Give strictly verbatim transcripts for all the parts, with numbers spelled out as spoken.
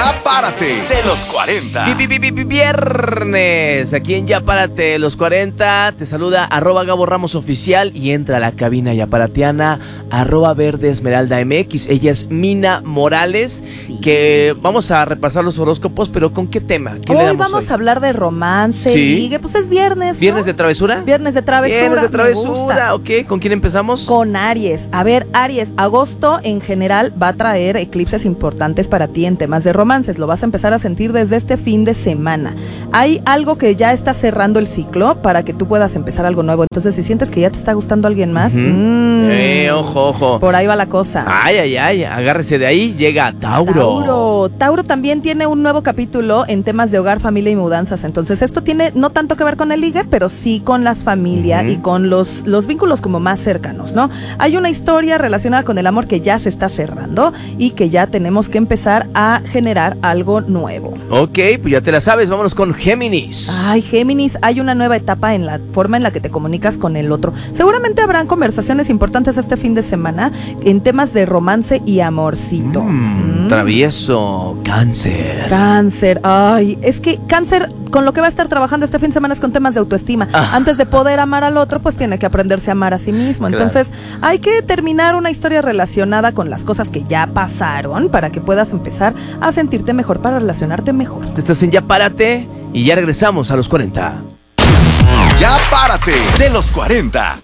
Ya Párate de los cuarenta. Viernes, aquí en Ya Párate de los cuarenta. Te saluda arroba Gabo Ramos Oficial y entra a la cabina yaparatiana arroba Verde Esmeralda M X. Ella es Mina Morales, sí. Que vamos a repasar los horóscopos, pero ¿con qué tema? ¿Qué hoy le damos vamos hoy? a hablar de romance, ¿Sí? ligue, pues es viernes, ¿no? ¿Viernes de travesura? Viernes de travesura. Viernes de travesura, ok. ¿Con quién empezamos? Con Aries. A ver, Aries, agosto en general va a traer eclipses importantes para ti en temas de romances. Lo vas a empezar a sentir desde este fin de semana. Hay algo que ya está cerrando el ciclo para que tú puedas empezar algo nuevo. Entonces, si sientes que ya te está gustando alguien más, uh-huh. mmm, eh, ojo, ojo. Por ahí va la cosa. Ay, ay, ay, agárrese de ahí, llega Tauro. Tauro. Tauro también tiene un nuevo capítulo en temas de hogar, familia y mudanzas. Entonces, esto tiene no tanto que ver con el ligue, pero sí con las familias uh-huh. y con los, los vínculos como más cercanos, ¿no? Hay una historia relacionada con el amor que ya se está cerrando y que ya tenemos que empezar a generar algo nuevo. Ok, pues ya te la sabes, vámonos con Géminis. Ay, Géminis, hay una nueva etapa en la forma en la que te comunicas con el otro. Seguramente habrán conversaciones importantes este fin de semana en temas de romance y amorcito. Mm, mm. Travieso, Cáncer. Cáncer, ay, es que Cáncer con lo que va a estar trabajando este fin de semana es con temas de autoestima. Ah. Antes de poder amar al otro, pues tiene que aprenderse a amar a sí mismo. Claro. Entonces, hay que terminar una historia relacionada con las cosas que ya pasaron para que puedas empezar a sentirte mejor, para relacionarte mejor. Te estás en Ya Párate y ya regresamos a los cuarenta. Ya Párate de los cuarenta.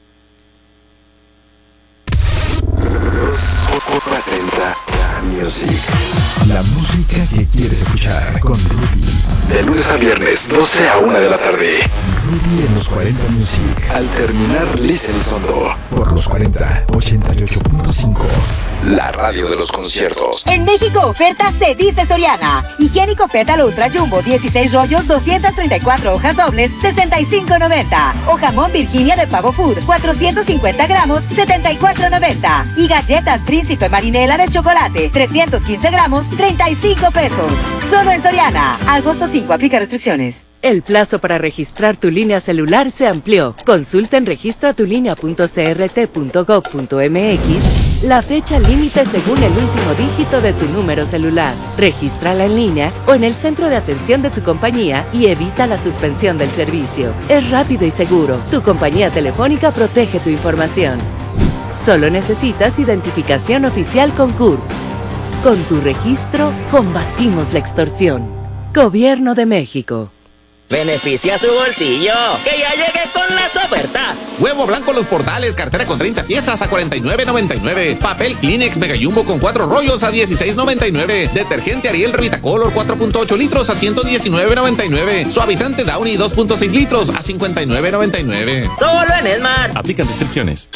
Music. La música que quieres escuchar con Rudy. De lunes a viernes, doce a una de la tarde. Rudy en los cuarenta Music. Al terminar, Listen Sondo. Por los cuarenta, ochenta y ocho punto cinco. La radio de los conciertos. En México, oferta se dice Soriana. Higiénico Pétalo Ultra Jumbo, dieciséis rollos, doscientas treinta y cuatro hojas dobles, sesenta y cinco noventa. O jamón Virginia de Pavo Food, cuatrocientos cincuenta gramos, setenta y cuatro noventa. Y galletas Príncipe Marinela de chocolate, trescientos quince gramos, treinta y cinco pesos. Solo en Soriana. Agosto cinco, aplica restricciones. El plazo para registrar tu línea celular se amplió. Consulta en registratulínea punto c r t punto gov punto m x la fecha límite según el último dígito de tu número celular. Regístrala en línea o en el centro de atención de tu compañía y evita la suspensión del servicio. Es rápido y seguro. Tu compañía telefónica protege tu información. Solo necesitas identificación oficial con C U R P. Con tu registro, combatimos la extorsión. Gobierno de México. Beneficia su bolsillo, que ya llegué con las ofertas. Huevo blanco Los Portales, cartera con treinta piezas a cuarenta y nueve noventa y nueve. Papel Kleenex Mega Jumbo con cuatro rollos a dieciséis noventa y nueve. Detergente Ariel Revitacolor cuatro punto ocho litros a ciento diecinueve noventa y nueve. Suavizante Downy dos punto seis litros a cincuenta y nueve noventa y nueve. Solo en Esmar. Aplican restricciones.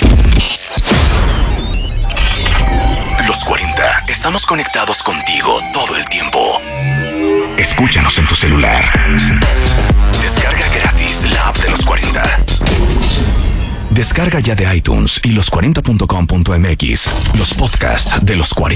Los cuarenta, estamos conectados contigo todo el tiempo. Escúchanos en tu celular. Descarga gratis la app de Los cuarenta. Descarga ya de iTunes y los cuarenta punto com punto m x los podcasts de Los cuarenta.